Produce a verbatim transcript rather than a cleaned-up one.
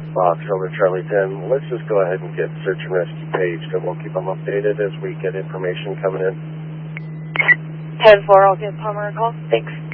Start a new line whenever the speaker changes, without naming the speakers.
Fox over Charlie ten. Let's just go ahead and get search and rescue paged, and we'll keep them updated as we get information coming in.
ten four, I'll give Palmer a call. Thanks.